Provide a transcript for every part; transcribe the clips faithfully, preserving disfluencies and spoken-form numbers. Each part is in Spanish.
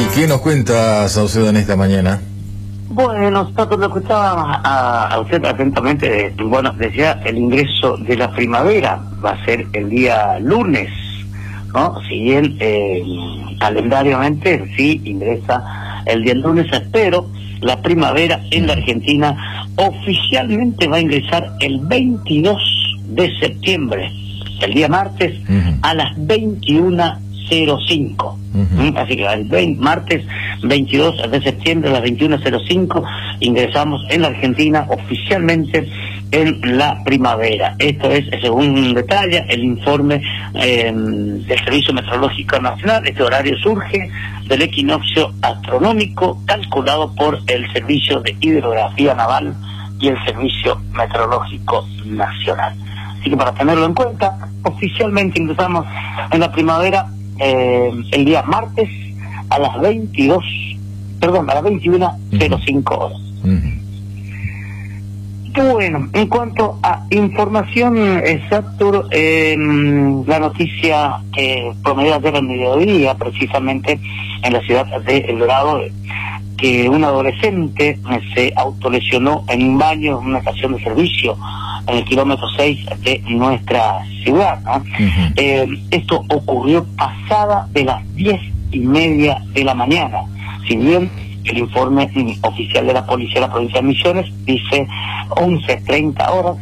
¿Qué nos cuenta Saucedo en esta mañana? Bueno, nosotros lo escuchaba a, a usted atentamente. Bueno, decía, el ingreso de la primavera va a ser el día lunes, ¿no? Si bien eh, calendariamente sí ingresa el día lunes, pero la primavera en la Argentina oficialmente va a ingresar el veintidós de septiembre, el día martes, uh-huh. a las veintiuna cero cinco. Uh-huh. Así que el veinte, martes veintidós de septiembre a las veintiuna cero cinco ingresamos en la Argentina oficialmente en la primavera. Esto es, según detalla el informe eh, del Servicio Meteorológico Nacional. Este horario surge del equinoccio astronómico calculado por el Servicio de Hidrografía Naval y el Servicio Meteorológico Nacional. Así que para tenerlo en cuenta, oficialmente ingresamos en la primavera eh, el día martes a las veintidós, perdón, a las veintiuna cero cinco horas. Uh-huh. Bueno, en cuanto a información exacta, eh, la noticia que promedió ayer al mediodía, precisamente en la ciudad de El Dorado, que un adolescente se autolesionó en un baño en una estación de servicio en el kilómetro seis de nuestra ciudad, ¿no? Uh-huh. Eh, esto ocurrió pasada de las diez y media de la mañana. Si bien el informe oficial de la policía de la provincia de Misiones dice once treinta horas,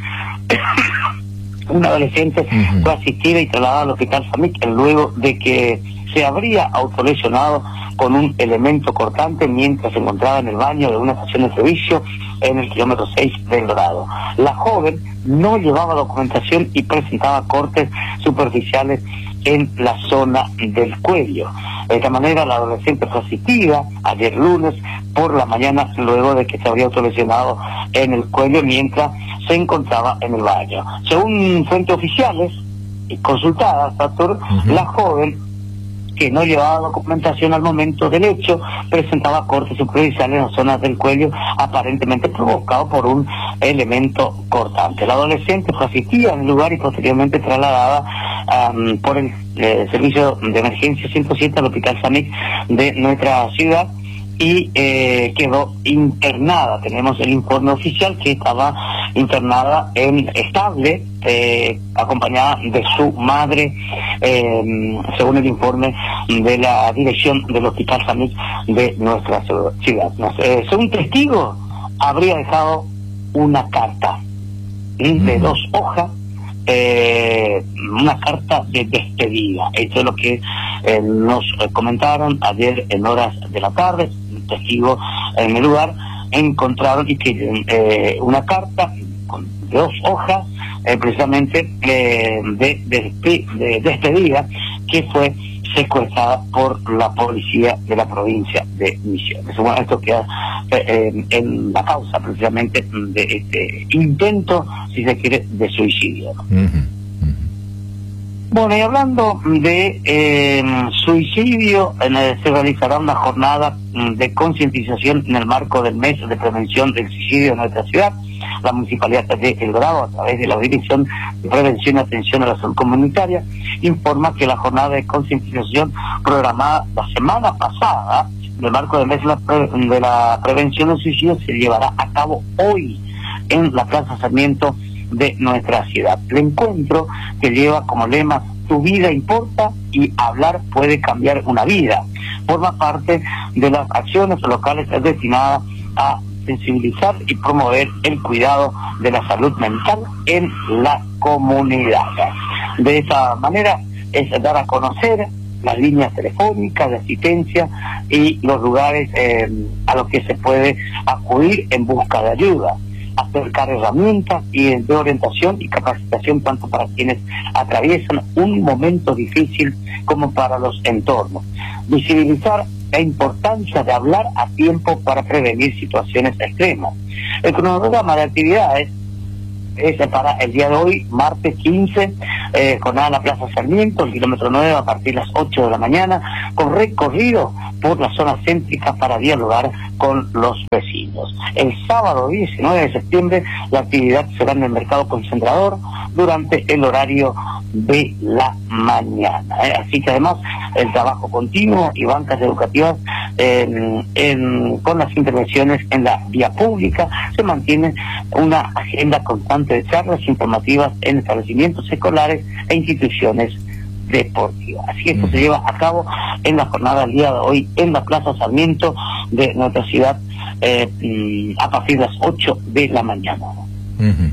un adolescente uh-huh. fue asistida y trasladada al hospital Samic luego de que se habría autolesionado con un elemento cortante mientras se encontraba en el baño de una estación de servicio en el kilómetro seis del Dorado. La joven no llevaba documentación y presentaba cortes superficiales en la zona del cuello. De esta manera, la adolescente fue asistida ayer lunes por la mañana luego de que se habría autolesionado en el cuello mientras se encontraba en el baño. Según fuentes oficiales y consultadas, doctor, uh-huh. la joven, que no llevaba documentación al momento del hecho, presentaba cortes superficiales en las zonas del cuello, aparentemente provocado por un elemento cortante. La adolescente fue asistida en el lugar y posteriormente trasladada um, por el eh, servicio de emergencia ciento siete al hospital Samic de nuestra ciudad y eh, quedó internada. Tenemos el informe oficial que estaba internada en estable, eh, acompañada de su madre, eh, según el informe de la dirección del hospital Samic de nuestra ciudad. Eh, según testigo, habría dejado una carta ¿sí? de dos hojas, eh, una carta de despedida. Esto es lo que eh, nos comentaron ayer en horas de la tarde. Testigo en el lugar encontraron y que eh, una carta con dos hojas eh, precisamente eh, de, de, de despedida que fue secuestrada por la policía de la provincia de Misiones. Bueno, esto queda eh, en la causa precisamente de este intento, si se quiere, de suicidio, ¿no? Uh-huh. Bueno, y hablando de eh, suicidio, eh, se realizará una jornada de concientización en el marco del mes de prevención del suicidio en nuestra ciudad. La Municipalidad de El Dorado, a través de la Dirección de Prevención y Atención a la Salud Comunitaria, informa que la jornada de concientización programada la semana pasada, en el marco del mes de la, pre de la prevención del suicidio, se llevará a cabo hoy en la Plaza Sarmiento de nuestra ciudad. El encuentro, que lleva como lema "Tu vida importa y hablar puede cambiar una vida", forma parte de las acciones locales destinadas a sensibilizar y promover el cuidado de la salud mental en la comunidad. De esa manera es dar a conocer las líneas telefónicas de asistencia y los lugares eh, a los que se puede acudir en busca de ayuda, acercar herramientas y de orientación y capacitación tanto para quienes atraviesan un momento difícil como para los entornos. Visibilizar la importancia de hablar a tiempo para prevenir situaciones extremas. El cronograma de actividades es para el día de hoy, martes quince, eh, jornada en la Plaza Sarmiento, el kilómetro nueve, a partir de las ocho de la mañana, con recorrido por la zona céntrica para dialogar con los vecinos. El sábado diecinueve de septiembre, la actividad será en el Mercado Concentrador durante el horario de la mañana. ¿eh? Así que además, el trabajo continuo y bancas educativas eh, en, con las intervenciones en la vía pública. Se mantiene una agenda constante de charlas informativas en establecimientos escolares e instituciones deportivas. Así que esto uh-huh. se lleva a cabo en la jornada del día de hoy en la Plaza Sarmiento de nuestra ciudad eh, a partir de las ocho de la mañana. Uh-huh.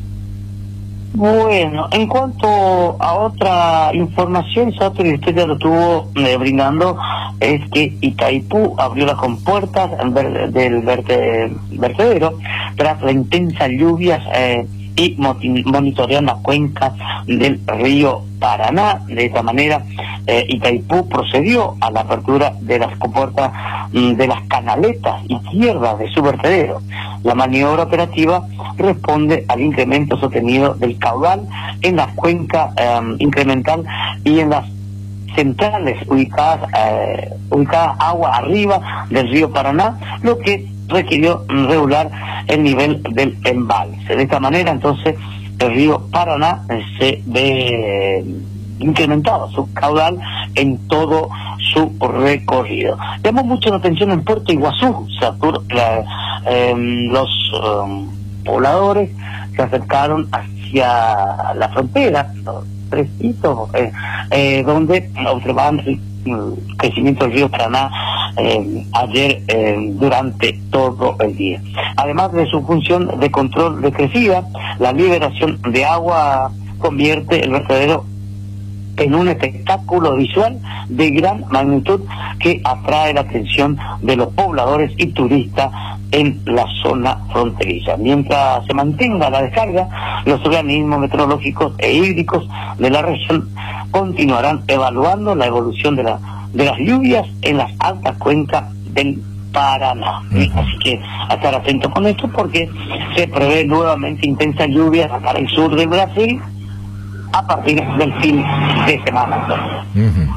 Bueno, en cuanto a otra información, Sato, y usted ya lo estuvo eh, brindando, es que Itaipú abrió las compuertas del, del verte, vertedero tras la intensa lluvias eh, y monitorean la cuenca del río Paraná. De esta manera, eh, Itaipú procedió a la apertura de las compuertas mm, de las canaletas izquierdas de su vertedero. La maniobra operativa responde al incremento sostenido del caudal en la cuenca eh, incremental y en las centrales ubicadas, eh, ubicadas agua arriba del río Paraná, lo que requirió regular el nivel del embalse. De esta manera, entonces, el río Paraná eh, se ve eh, incrementado su caudal en todo su recorrido. Llamó mucho la atención en Puerto Iguazú. Satur, la, eh, los um, pobladores se acercaron hacia la frontera, los tres hitos, eh, eh, donde observaban el crecimiento del río Paraná eh, ayer eh, durante todo el día. Además de su función de control de crecida, la liberación de agua convierte el vertedero en un espectáculo visual de gran magnitud que atrae la atención de los pobladores y turistas en la zona fronteriza. Mientras se mantenga la descarga, los organismos meteorológicos e hídricos de la región continuarán evaluando la evolución de, la, de las lluvias en las altas cuencas del Paraná. Uh-huh. Así que a estar atentos con esto, porque se prevé nuevamente intensas lluvias para el sur del Brasil a partir del fin de semana. Uh-huh.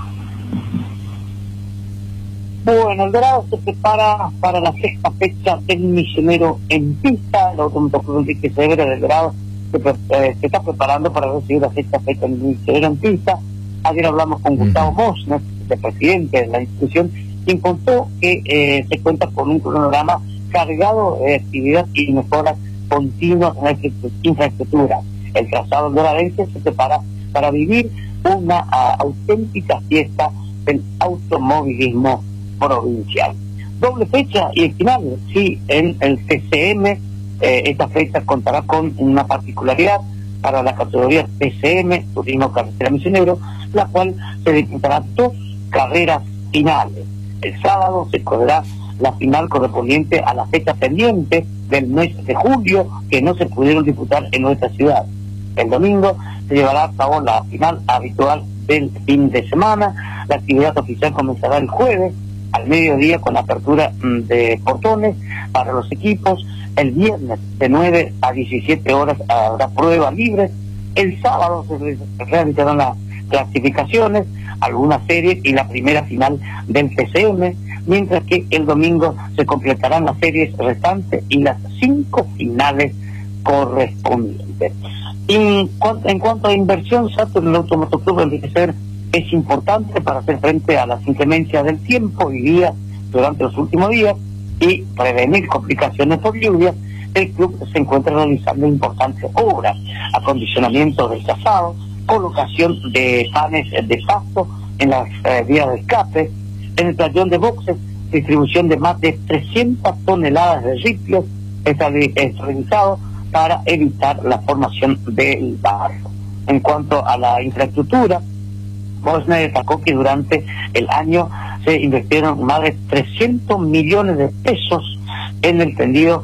Bueno, el Dorado se prepara para la sexta fecha del Misionero en pista. El Autódromo Club Enrique Severo del Dorado se, eh, se está preparando para recibir la sexta fecha del Misionero en pista. Ayer hablamos con uh-huh. Gustavo Mosner, el presidente de la institución, quien contó que eh, se cuenta con un cronograma cargado de actividad y mejoras continuas en la infraestructura. El trazado doradense se prepara para vivir una uh, auténtica fiesta del automovilismo provincial. Doble fecha y el final, sí, en el T C M, eh, esta fecha contará con una particularidad para la categoría T C M, Turismo Carretera Misionero, la cual se disputará dos carreras finales. El sábado se correrá la final correspondiente a la fecha pendiente del mes de julio, que no se pudieron disputar en nuestra ciudad. El domingo se llevará a cabo la final habitual del fin de semana. La actividad oficial comenzará el jueves al mediodía con la apertura de portones para los equipos. El viernes de nueve a diecisiete horas habrá pruebas libres. El sábado se realizarán las clasificaciones, algunas series y la primera final del T C M, mientras que el domingo se completarán las series restantes y las cinco finales correspondientes. En cuanto, en cuanto a inversión, Saturn, el Autódromo Club Enrique Severo es importante para hacer frente a las inclemencias del tiempo y días durante los últimos días y prevenir complicaciones por lluvias. El club se encuentra realizando importantes obras: acondicionamiento del trazado, colocación de panes de pasto en las eh, vías de escape, en el playón de boxes, distribución de más de trescientas toneladas de ripios esterilizados para evitar la formación del barro. En cuanto a la infraestructura, Mosner destacó que durante el año se invirtieron más de trescientos millones de pesos en el tendido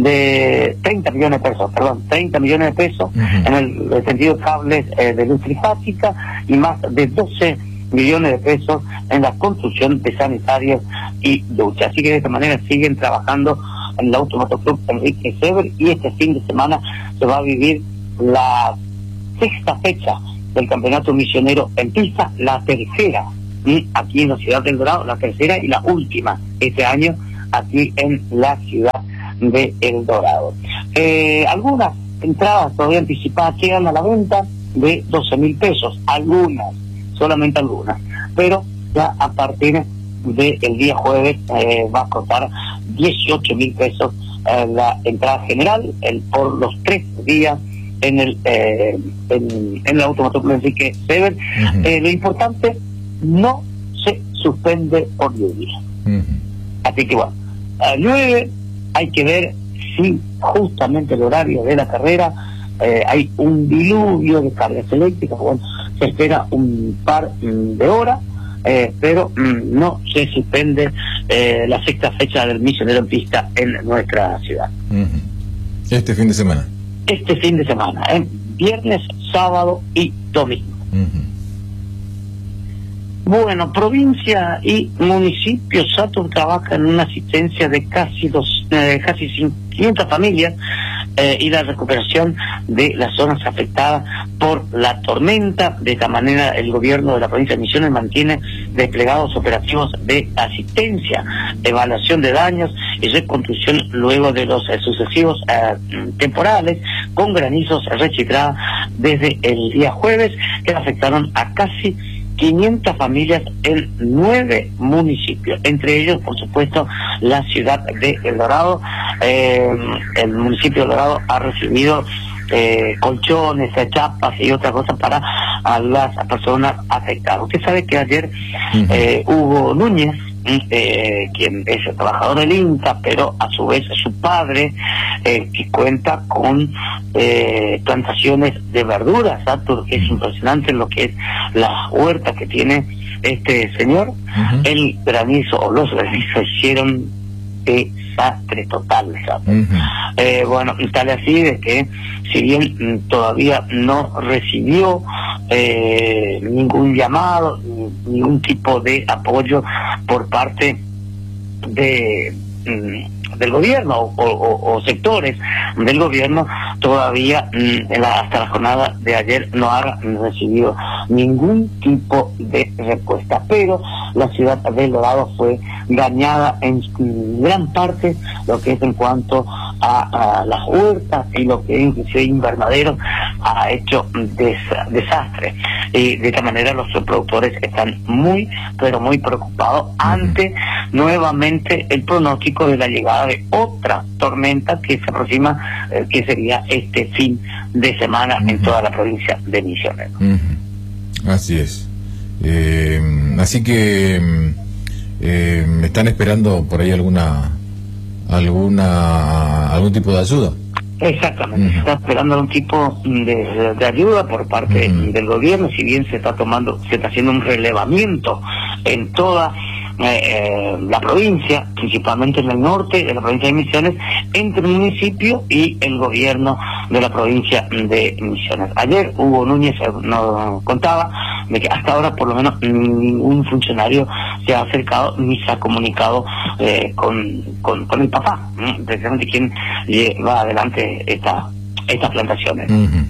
de treinta millones de pesos, perdón, treinta millones de pesos uh-huh. en el, el tendido de cables eh, de luz trifásica y más de doce millones de pesos en la construcción de sanitarios y duchas. Así que de esta manera siguen trabajando en el Autódromo Club Enrique Severo, y este fin de semana se va a vivir la sexta fecha del Campeonato Misionero en pista, la tercera, ¿sí? Aquí en la ciudad del Dorado, la tercera y la última este año aquí en la ciudad de El Dorado. Eh, algunas entradas todavía anticipadas llegan a la venta de doce mil pesos, algunas, solamente algunas, pero ya a partir del día jueves eh, va a costar dieciocho mil pesos eh, la entrada general el, por los tres días en el eh, en, en el Automotor Así que Sever, uh-huh. eh, lo importante, no se suspende por lluvia. Uh-huh. Así que bueno, a llueve, hay que ver si justamente el horario de la carrera eh, hay un diluvio de cargas eléctricas. Bueno, se espera un par de horas, eh, pero mm, no se suspende eh, la sexta fecha del Misionero en Pista en nuestra ciudad. Uh-huh. Este fin de semana. Este fin de semana, ¿eh? Viernes, sábado y domingo. Uh-huh. Bueno, provincia y municipio, Saturn trabaja en una asistencia de casi dos, eh, casi quinientas familias eh, y la recuperación de las zonas afectadas por la tormenta. De esta manera, el gobierno de la provincia de Misiones mantiene desplegados operativos de asistencia, evaluación de daños y reconstrucción luego de los eh, sucesivos eh, temporales con granizos registrados desde el día jueves, que afectaron a casi quinientas familias en nueve municipios, entre ellos, por supuesto, la ciudad de El Dorado. Eh, el municipio de El Dorado ha recibido eh, colchones, chapas y otras cosas para a las personas afectadas. Usted sabe que ayer uh-huh. eh, Hugo Núñez, eh, quien es el trabajador del INTA, pero a su vez su padre, eh, que cuenta con eh, plantaciones de verduras, Satur, que es impresionante lo que es la huerta que tiene este señor. Uh-huh. El granizo o los granizos hicieron desastre total, Satur. Uh-huh. Eh, bueno, tal así de que si bien todavía no recibió eh, ningún llamado, ningún tipo de apoyo por parte de mm, del gobierno o, o, o sectores del gobierno, todavía mm, en la, hasta la jornada de ayer no ha recibido ningún tipo de respuesta. Pero la ciudad de El Dorado fue dañada en gran parte, lo que es en cuanto a, a las huertas y lo que es inclusive invernaderos, ha hecho des, desastre. Y de esta manera los productores están muy, pero muy preocupados ante nuevamente el pronóstico de la llegada de otra tormenta que se aproxima, eh, que sería este fin de semana uh-huh. en toda la provincia de Misiones. Uh-huh. Así es. Eh, así que eh, están esperando por ahí alguna alguna algún tipo de ayuda. Exactamente, uh-huh. se está esperando algún tipo de, de ayuda por parte uh-huh. del gobierno, si bien se está tomando, se está haciendo un relevamiento en toda eh, la provincia, principalmente en el norte de la provincia de Misiones, entre el municipio y el gobierno de la provincia de Misiones. Ayer Hugo Núñez nos contaba de que hasta ahora por lo menos ningún funcionario se ha acercado ni se ha comunicado eh, con, con, con el papá, ¿eh? precisamente quien lleva adelante esta, estas plantaciones. Uh-huh.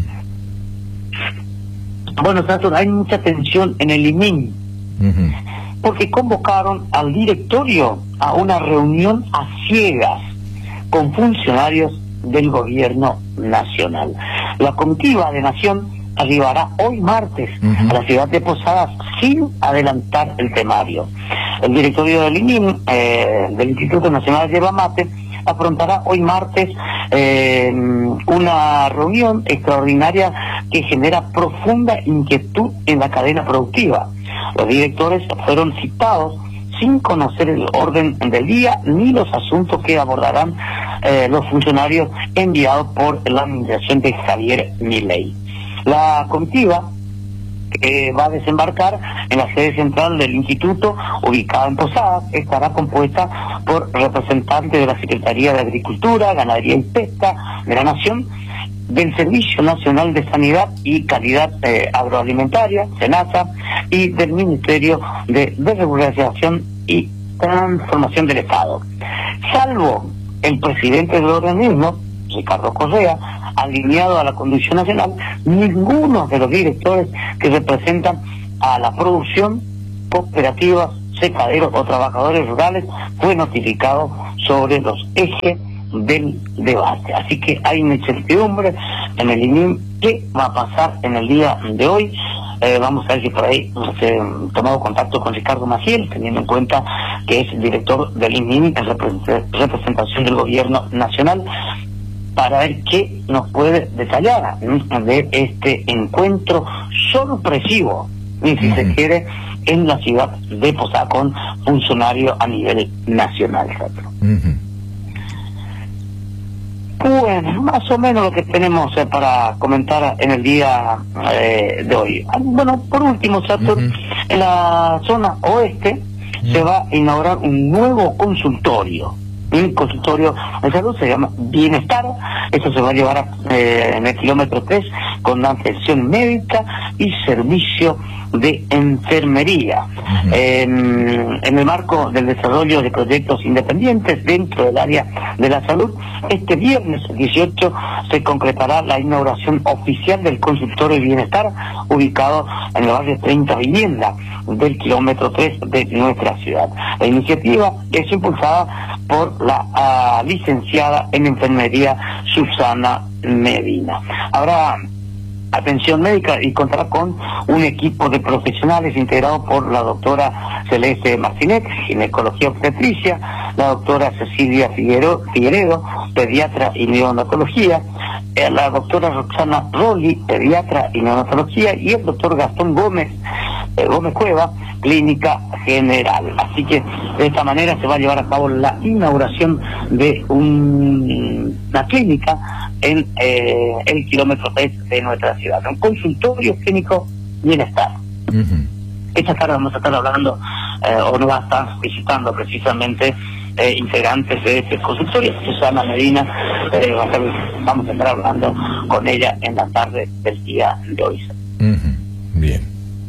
Bueno, Satur, hay mucha tensión en el I M I M, uh-huh. porque convocaron al directorio a una reunión a ciegas con funcionarios del gobierno nacional. La comitiva de Nación arribará hoy martes uh-huh. a la ciudad de Posadas sin adelantar el temario. El directorio del I M I M, eh, del Instituto Nacional de Yerba Mate, afrontará hoy martes eh, una reunión extraordinaria que genera profunda inquietud en la cadena productiva. Los directores fueron citados sin conocer el orden del día ni los asuntos que abordarán eh, los funcionarios enviados por la administración de Javier Milei. La comitiva que va a desembarcar en la sede central del instituto, ubicada en Posadas, estará compuesta por representantes de la Secretaría de Agricultura, Ganadería y Pesca de la Nación, del Servicio Nacional de Sanidad y Calidad eh, Agroalimentaria, SENASA, y del Ministerio de Desregulación y Transformación del Estado. Salvo el presidente del organismo, Ricardo Correa, alineado a la conducción nacional, ninguno de los directores que representan a la producción, cooperativas, secaderos o trabajadores rurales fue notificado sobre los ejes del debate. Así que hay una incertidumbre en el I M I M qué va a pasar en el día de hoy. Eh, vamos a ver si por ahí se ha tomado contacto con Ricardo Maciel, teniendo en cuenta que es director del I N M I en representación del gobierno nacional, para ver qué nos puede detallar ¿no? de este encuentro sorpresivo, y si uh-huh. se quiere, en la ciudad de Posadas con funcionarios a nivel nacional. Uh-huh. Bueno, más o menos lo que tenemos eh, para comentar en el día eh, de hoy. Bueno, por último, Satur, uh-huh. en la zona oeste uh-huh. se va a inaugurar un nuevo consultorio. Un consultorio de salud, se llama Bienestar. Eso se va a llevar a, eh, en el kilómetro tres con atención médica y servicio de enfermería. Uh-huh. eh, en el marco del desarrollo de proyectos independientes dentro del área de la salud, este viernes dieciocho se concretará la inauguración oficial del consultorio Bienestar, ubicado en el barrio treinta Vivienda del kilómetro tres de nuestra ciudad. La iniciativa es impulsada por la uh, licenciada en enfermería Susana Medina. Habrá atención médica y contará con un equipo de profesionales integrado por la doctora Celeste Martínez, ginecología obstetricia, la doctora Cecilia Figueredo, Figueredo pediatra y neonatología, eh, la doctora Roxana Rolli, pediatra y neonatología, y el doctor Gastón Gómez, eh, Gómez Cueva, clínica general. Así que de esta manera se va a llevar a cabo la inauguración de un, una clínica en eh, el kilómetro tres de nuestra ciudad, un consultorio clínico Bienestar. Uh-huh. Esta tarde vamos a estar hablando, eh, o nos va a estar visitando precisamente eh, integrantes de este consultorio, Susana Medina. eh, va a estar, vamos a estar hablando con ella en la tarde del día de hoy. Uh-huh. Bien.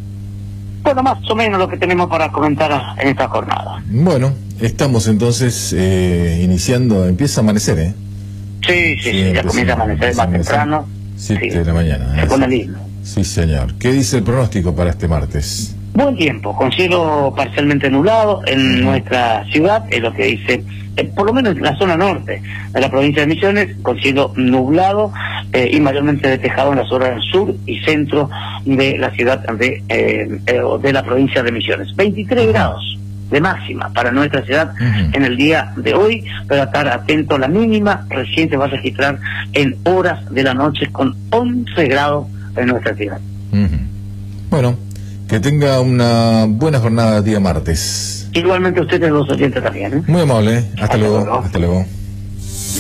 Bueno, más o menos lo que tenemos para comentar en esta jornada. Bueno, estamos entonces eh, iniciando, empieza a amanecer, ¿eh? Sí, sí, sí, ya comienza a amanecer más temprano. siete sí. de la mañana. Se pone lindo. Sí, señor. ¿Qué dice el pronóstico para este martes? Buen tiempo, con cielo parcialmente nublado en uh-huh. nuestra ciudad, es lo que dice, eh, por lo menos en la zona norte de la provincia de Misiones, con cielo nublado eh, y mayormente despejado en las zonas del sur y centro de la ciudad de, eh, eh, de la provincia de Misiones. veintitrés uh-huh. grados de máxima para nuestra ciudad uh-huh. en el día de hoy, pero estar atento a la mínima, recién se va a registrar en horas de la noche con once grados en nuestra ciudad. Uh-huh. Bueno, que tenga una buena jornada día martes. Igualmente ustedes los oyentes también, ¿eh? Muy amable, hasta, hasta luego. luego. Hasta luego.